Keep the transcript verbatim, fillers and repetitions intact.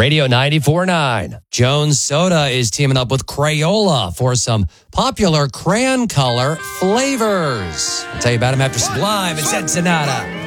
Radio ninety-four point nine. Jones Soda is teaming up with Crayola for some popular crayon color flavors. I'll tell you about them after Sublime. It's Ed Sonata.